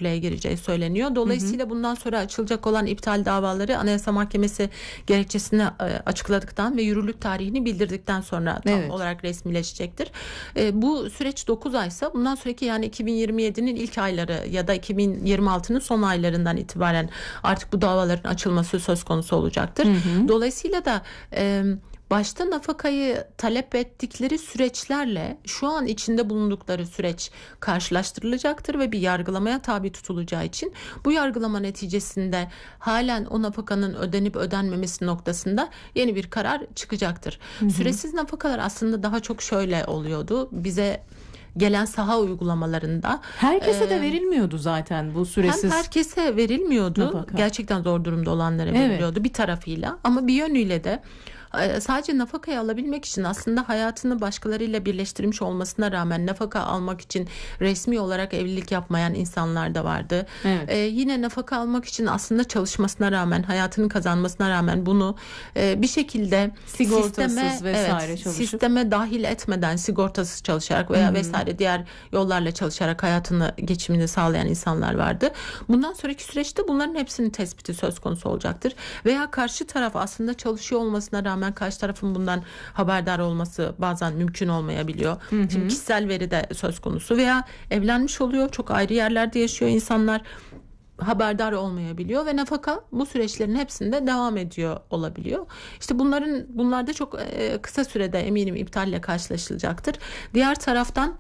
yürürlüğe gireceği söyleniyor. Dolayısıyla bundan sonra açılacak olan iptal davaları Anayasa Mahkemesi gerekçesini açıkladıktan ve yürürlük tarihini bildirdikten sonra tam olarak resmileşecektir. Bu süreç 9 aysa bundan sonraki yani 2027'nin ilk ayları ya da 2026'nın son aylarından itibaren artık bu davaların açılması söz konusu olacaktır. Dolayısıyla da başta nafakayı talep ettikleri süreçlerle şu an içinde bulundukları süreç karşılaştırılacaktır ve bir yargılamaya tabi tutulacağı için bu yargılama neticesinde halen o nafakanın ödenip ödenmemesi noktasında yeni bir karar çıkacaktır. Süresiz nafakalar aslında daha çok şöyle oluyordu. Bize gelen saha uygulamalarında herkese de verilmiyordu zaten bu süresiz. Hem herkese verilmiyordu. Nafaka. Gerçekten zor durumda olanlara veriliyordu bir tarafıyla, ama bir yönüyle de sadece nafakayı alabilmek için aslında hayatını başkalarıyla birleştirmiş olmasına rağmen nafaka almak için resmi olarak evlilik yapmayan insanlar da vardı. Yine nafaka almak için aslında çalışmasına rağmen, hayatını kazanmasına rağmen bunu bir şekilde sigortasız vesaire sisteme dahil etmeden sigortasız çalışarak veya vesaire diğer yollarla çalışarak hayatını, geçimini sağlayan insanlar vardı. Bundan sonraki süreçte bunların hepsinin tespiti söz konusu olacaktır. Veya karşı taraf aslında çalışıyor olmasına rağmen karşı tarafın bundan haberdar olması bazen mümkün olmayabiliyor. Şimdi kişisel veri de söz konusu veya evlenmiş oluyor, çok ayrı yerlerde yaşıyor insanlar, haberdar olmayabiliyor ve nafaka bu süreçlerin hepsinde devam ediyor olabiliyor. İşte bunlar da çok kısa sürede eminim iptalle karşılaşılacaktır. Diğer taraftan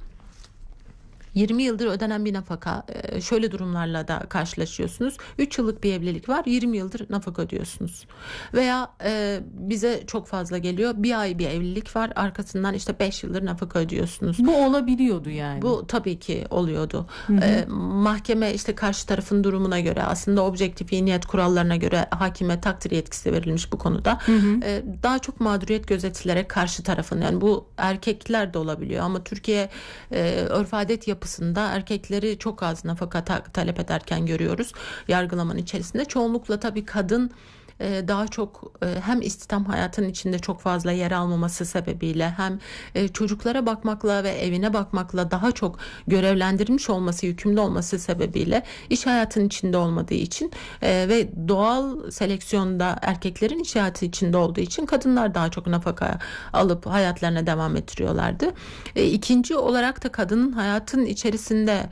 20 yıldır ödenen bir nafaka, şöyle durumlarla da karşılaşıyorsunuz. 3 yıllık bir evlilik var, 20 yıldır nafaka ödüyorsunuz. Veya bize çok fazla geliyor, bir ay bir evlilik var, arkasından işte 5 yıldır nafaka ödüyorsunuz. Bu olabiliyordu yani. Bu tabii ki oluyordu. Mahkeme işte karşı tarafın durumuna göre, aslında objektif iyi niyet kurallarına göre hakime takdir yetkisi verilmiş bu konuda. Daha çok mağduriyet gözetilerek karşı tarafın, yani bu erkekler de olabiliyor ama Türkiye örf adet yapısında erkekleri çok az nafaka talep ederken görüyoruz yargılamanın içerisinde. Çoğunlukla tabii kadın daha çok hem istihdam hayatının içinde çok fazla yer almaması sebebiyle hem çocuklara bakmakla ve evine bakmakla daha çok görevlendirilmiş olması, yükümlü olması sebebiyle iş hayatının içinde olmadığı için ve doğal seleksiyonda erkeklerin iş hayatı içinde olduğu için kadınlar daha çok nafaka alıp hayatlarına devam ettiriyorlardı. İkinci olarak da kadının hayatın içerisinde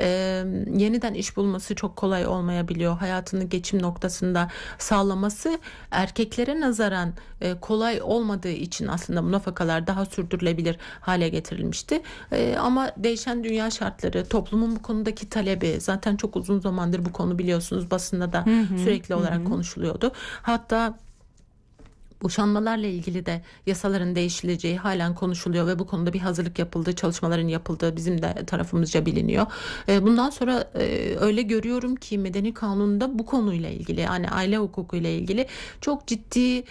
yeniden iş bulması çok kolay olmayabiliyor. Hayatını geçim noktasında sağlaması erkeklere nazaran kolay olmadığı için aslında bu nafakalar daha sürdürülebilir hale getirilmişti. Ama değişen dünya şartları, toplumun bu konudaki talebi, zaten çok uzun zamandır bu konu biliyorsunuz basında da sürekli olarak konuşuluyordu. Hatta boşanmalarla ilgili de yasaların değişileceği halen konuşuluyor ve bu konuda bir hazırlık yapıldığı, çalışmaların yapıldığı bizim de tarafımızca biliniyor. Bundan sonra öyle görüyorum ki medeni kanunda bu konuyla ilgili, yani aile hukukuyla ilgili çok ciddi,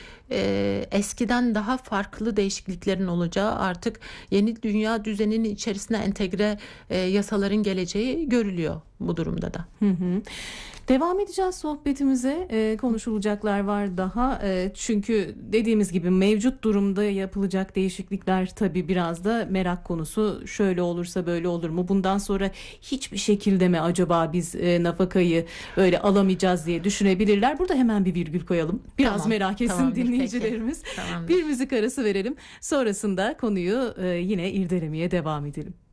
eskiden daha farklı değişikliklerin olacağı, artık yeni dünya düzeninin içerisine entegre yasaların geleceği görülüyor bu durumda da. Devam edeceğiz sohbetimize. Konuşulacaklar var daha. Çünkü dediğimiz gibi mevcut durumda yapılacak değişiklikler tabii biraz da merak konusu. Şöyle olursa böyle olur mu? Bundan sonra hiçbir şekilde mi acaba biz nafakayı öyle alamayacağız diye düşünebilirler. Burada hemen bir virgül koyalım. Biraz merak etsin dinleyicilerimiz. Bir müzik arası verelim. Sonrasında konuyu yine irdelemeye devam edelim.